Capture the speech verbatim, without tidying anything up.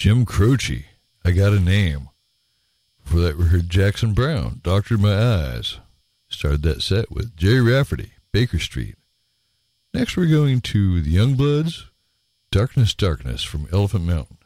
Jim Croce, I Got a Name. Before that, we heard Jackson Browne, Doctored My Eyes. Started that set with Jerry Rafferty, Baker Street. Next, we're going to the Youngbloods, Darkness, Darkness from Elephant Mountain.